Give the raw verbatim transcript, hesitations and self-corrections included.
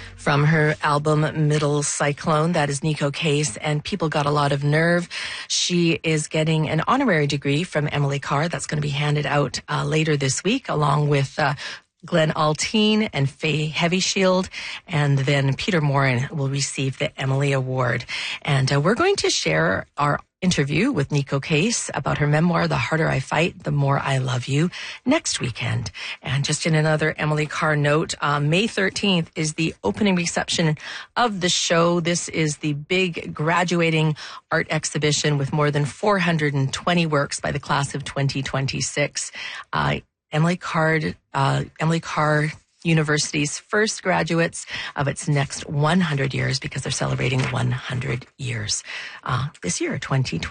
From her album Middle Cyclone, that is Neko Case, and People Got a Lot of Nerve. She is getting an honorary degree from Emily Carr. That's going to be handed out uh, later this week, along with uh, Glenn Alteen and Faye Heavyshield, and then Peter Morin will receive the Emily Award. And uh, we're going to share our interview with Neko Case about her memoir, The Harder I Fight, The More I Love You, next weekend. And just in another Emily Carr note, um, May thirteenth is the opening reception of the show. This is the big graduating art exhibition with more than four hundred twenty works by the class of twenty twenty-six. Uh, Emily Carr, uh, Emily Carr University's first graduates of its next one hundred years, because they're celebrating one hundred years uh, this year, twenty twenty.